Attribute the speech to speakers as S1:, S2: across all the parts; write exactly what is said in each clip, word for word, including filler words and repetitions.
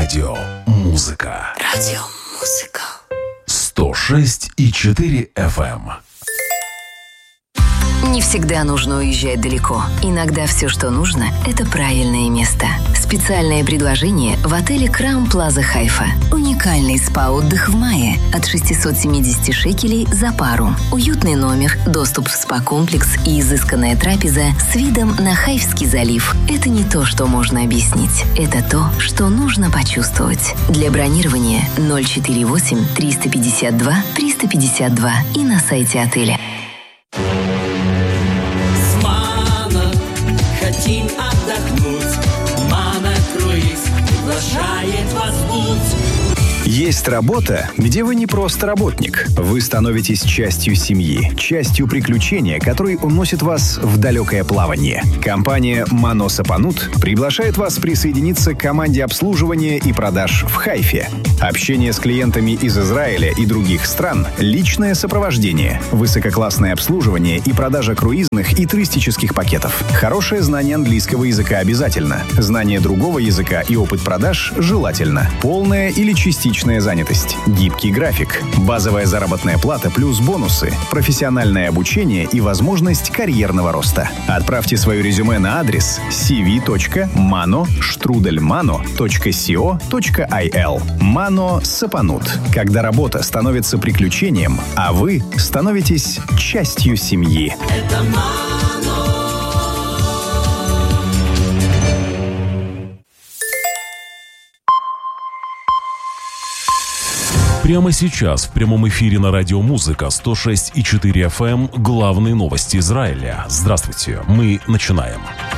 S1: Радио Музыка.
S2: Радио Музыка.
S1: сто шесть и четыре эф эм.
S2: Не всегда нужно уезжать далеко. Иногда все, что нужно, это правильное место. Специальное предложение в отеле Краун Плаза Хайфа. Уникальный спа-отдых в мае от шестьсот семьдесят шекелей за пару. Уютный номер, доступ в спа-комплекс и изысканная трапеза с видом на Хайфский залив. Это не то, что можно объяснить. Это то, что нужно почувствовать. Для бронирования ноль четыре восемь триста пятьдесят два триста пятьдесят два и на сайте отеля.
S3: Хотим отдохнуть, Мана Круиз приглашает вас в путь.
S4: Есть работа, где вы не просто работник. Вы становитесь частью семьи, частью приключения, который уносит вас в далекое плавание. Компания «Мано Сапанут» приглашает вас присоединиться к команде обслуживания и продаж в Хайфе. Общение с клиентами из Израиля и других стран, личное сопровождение, высококлассное обслуживание и продажа круизных и туристических пакетов. Хорошее знание английского языка обязательно. Знание другого языка и опыт продаж желательно. Полная или частичная занятость. Гибкий график. Базовая заработная плата плюс бонусы. Профессиональное обучение и возможность карьерного роста. Отправьте свое резюме на адрес си ви точка мано штрудель мано точка сио точка ай эл. Мано Сапанут. Когда работа становится приключением, а вы становитесь частью семьи.
S3: Это Мано.
S1: Прямо сейчас в прямом эфире на радио Музыка сто шесть и четыре эф эм главные новости Израиля. Здравствуйте, мы начинаем.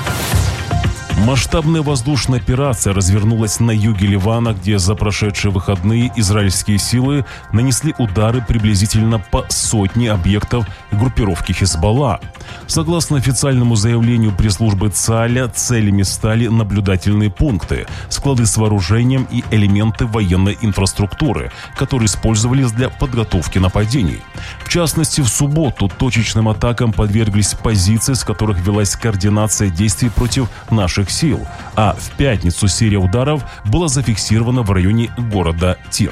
S1: Масштабная воздушная операция развернулась на юге Ливана, где за прошедшие выходные израильские силы нанесли удары приблизительно по сотне объектов группировки Хизбалла. Согласно официальному заявлению пресс-службы ЦАЛЯ, целями стали наблюдательные пункты, склады с вооружением и элементы военной инфраструктуры, которые использовались для подготовки нападений. В частности, в субботу точечным атакам подверглись позиции, с которых велась координация действий против наших сил, а в пятницу серия ударов была зафиксирована в районе города Тир.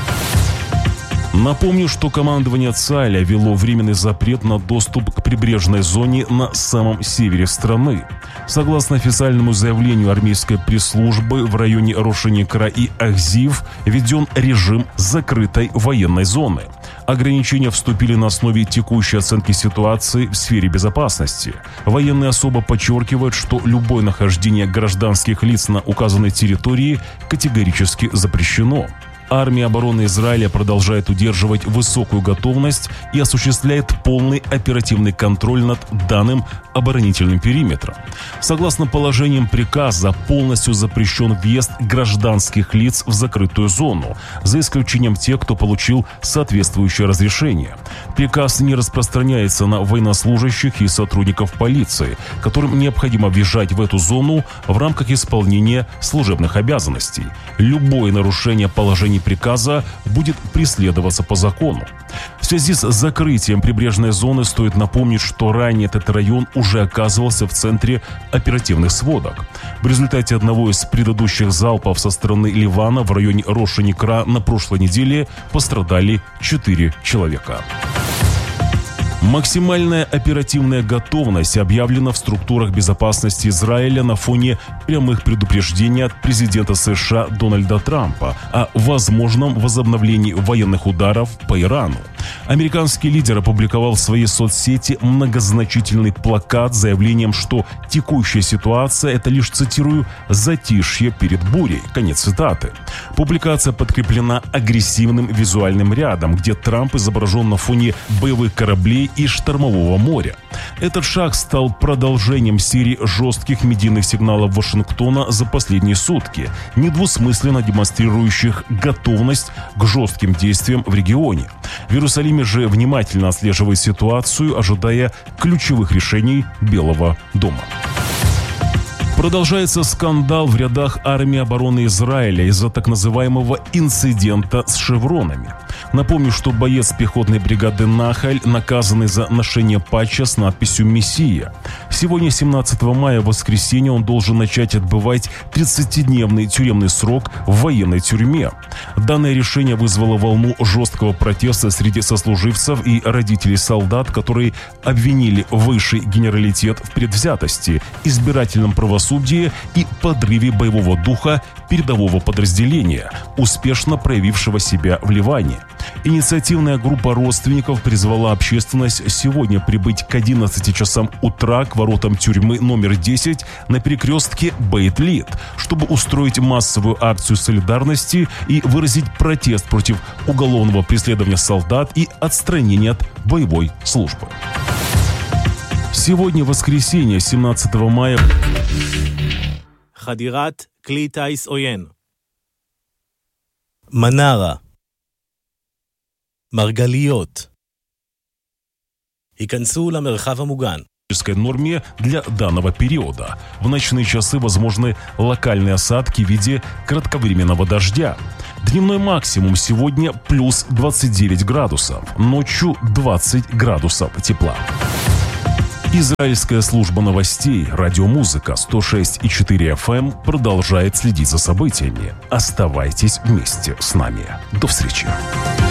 S1: Напомню, что командование ЦАЛЯ вело временный запрет на доступ к прибрежной зоне на самом севере страны. Согласно официальному заявлению армейской пресс-службы, в районе Рошен-Икра и Ахзив введен режим закрытой военной зоны. Ограничения вступили на основе текущей оценки ситуации в сфере безопасности. Военные особо подчеркивают, что любое нахождение гражданских лиц на указанной территории категорически запрещено. Армия обороны Израиля продолжает удерживать высокую готовность и осуществляет полный оперативный контроль над данным оборонительным периметром. Согласно положениям приказа, полностью запрещен въезд гражданских лиц в закрытую зону, за исключением тех, кто получил соответствующее разрешение. Приказ не распространяется на военнослужащих и сотрудников полиции, которым необходимо въезжать в эту зону в рамках исполнения служебных обязанностей. Любое нарушение положений приказа будет преследоваться по закону. В связи с закрытием прибрежной зоны стоит напомнить, что ранее этот район уже оказывался в центре оперативных сводок. В результате одного из предыдущих залпов со стороны Ливана в районе Рошен-Икра на прошлой неделе пострадали четыре человека. Максимальная оперативная готовность объявлена в структурах безопасности Израиля на фоне прямых предупреждений от президента США Дональда Трампа о возможном возобновлении военных ударов по Ирану. Американский лидер опубликовал в своей соцсети многозначительный плакат с заявлением, что текущая ситуация – это лишь, цитирую, «затишье перед бурей». Конец цитаты. Публикация подкреплена агрессивным визуальным рядом, где Трамп изображен на фоне боевых кораблей и штормового моря. Этот шаг стал продолжением серии жестких медийных сигналов Вашингтона за последние сутки, недвусмысленно демонстрирующих готовность к жестким действиям в регионе. В Иерусалиме же внимательно отслеживает ситуацию, ожидая ключевых решений Белого дома. Продолжается скандал в рядах армии обороны Израиля из-за так называемого инцидента с шевронами. Напомню, что боец пехотной бригады «Нахаль», наказанный за ношение патча с надписью «Мессия». Сегодня, семнадцатого мая, в воскресенье, он должен начать отбывать тридцатидневный тюремный срок в военной тюрьме. Данное решение вызвало волну жесткого протеста среди сослуживцев и родителей солдат, которые обвинили высший генералитет в предвзятости, избирательном правосудии и подрыве боевого духа передового подразделения, успешно проявившего себя в Ливане. Инициативная группа родственников призвала общественность сегодня прибыть к одиннадцати часам утра к воротам тюрьмы номер десять на перекрестке Бейт-Лид, чтобы устроить массовую акцию солидарности и выразить протест против уголовного преследования солдат и отстранения от боевой службы. Сегодня, воскресенье, семнадцатого мая.
S5: חדירת כלי טיס עוין. מנרה. מרגליות. היכנסו למרחב המוגן.
S1: Норме для данного периода. В ночные часы возможны локальные осадки в виде кратковременного дождя. Дневной максимум сегодня плюс двадцать девять градусов, ночью двадцать градусов тепла. Израильская служба новостей «Радиомузыка» сто шесть и четыре эф эм продолжает следить за событиями. Оставайтесь вместе с нами. До встречи.